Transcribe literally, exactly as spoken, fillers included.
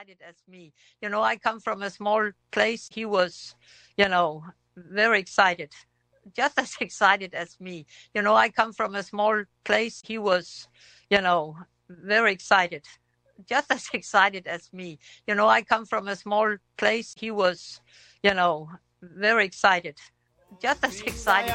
excited as me. You know, I come from a small place. He was, you know, very excited, just as excited as me. You know, I come from a small place. He was, you know, very excited, just as excited as me. You know, I come from a small place. He was, you know, very excited, just as excited.